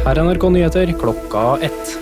Her er NRK Nyheter klokka 1.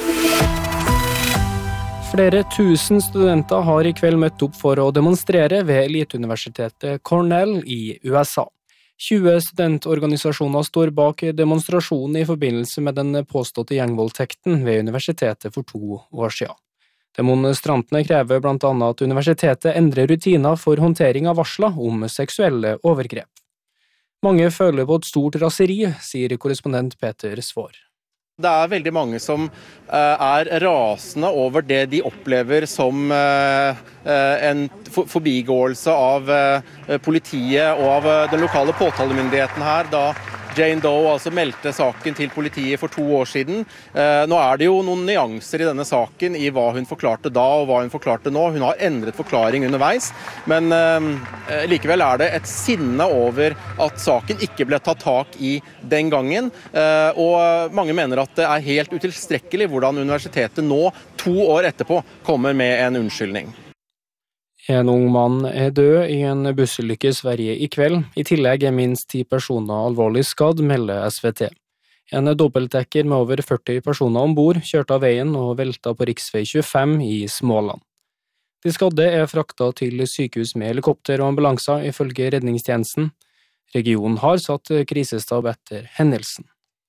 Flere tusen studenter har i kveld møtt opp for å demonstrere ved eliteuniversitetet Cornell i USA. 20 studentorganisasjoner står bak demonstrasjonen i forbindelse med den påståtte gjengvoldtekten ved universitetet for 2 år siden. Demonstrantene krever blant annet at universitetet endrer rutiner for håndtering av varsler om seksuelle overgrep. Mange føler på et stort raseri, sier korrespondent Peter Svår. Det er veldig mange som er rasende over det de opplever som en forbigåelse av politiet og av den lokale påtalemyndigheten her, da Jane Doe altså meldte saken til politiet for 2 år siden. Nå er det jo noen nyanser i denne saken i hva hun forklarte da og hva hun forklarte nå. Hun har endret forklaring underveis, men likevel er det et sinne over at saken ikke ble tatt tak i den gangen. Og mange mener at det er helt utilstrekkelig hvordan universitetet nå, 2 år etterpå, kommer med en unnskyldning. En ung mann er død i en bussulykke i Sverige i kveld. I tillegg er minst 10 personer alvorlig skadd, melder SVT. En dobbeltdekker med over 40 personer ombord kjørte av veien og velta på riksvei 25 i Småland. De skadde er fraktet til sykehus med helikopter og ambulanser, ifølge redningstjenesten. Regionen har satt krisestab etter hendelsen.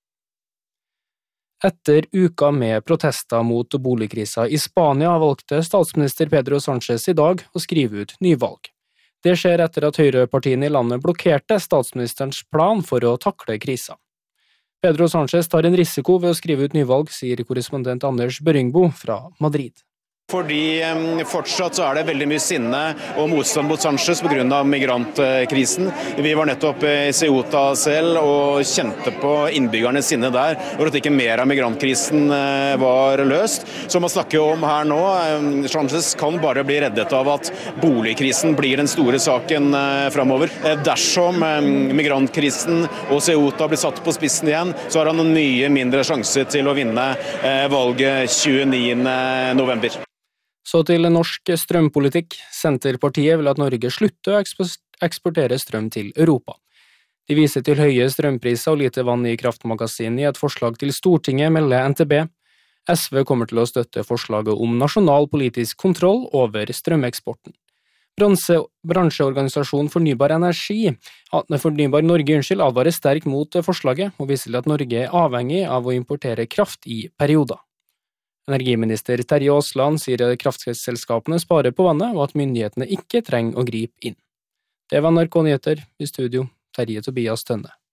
Etter uka med protester mot boligkrisa i Spania valgte statsminister Pedro Sánchez i dag å skrive ut nyvalg. Det skjer etter at høyrepartiene i landet blokkerte statsministerens plan for å takle krisa. Pedro Sánchez tar en risiko ved å skrive ut nyvalg, sier korrespondent Anders Børingbo fra Madrid. Fordi fortsatt så er det veldig mye sinne og motstand mot Sánchez på grunn av migrantkrisen. Vi var nettopp i Ceuta selv og kjente på innbyggernes sinne der, hvor at ikke mer av migrantkrisen var løst. Så man snakker om her nå, Sánchez kan bare bli reddet av at boligkrisen blir den store saken fremover. Dersom migrantkrisen og Ceuta blir satt på spissen igjen, så har han en mye mindre sjanse til å vinne valget 29. november. Så til norsk strømpolitikk. Senterpartiet vil at Norge slutter å eksportere strøm til Europa. De viser til høye strømpriser og lite vann i kraftmagasin i et forslag til Stortinget, melder NTB. SV kommer til å støtte forslaget om nasjonal politisk kontroll over strømeksporten. Bransjeorganisasjonen Fornybar Norge advarer sterkt mot forslaget, og viser til at Norge er avhengig av å importere kraft i perioder. Energiminister Terje Aasland sier at kraftselskapene sparer på vannet, og at myndighetene ikke trenger å gripe inn. Det var NRK Nyheter, i studio Terje Tobias Tønne.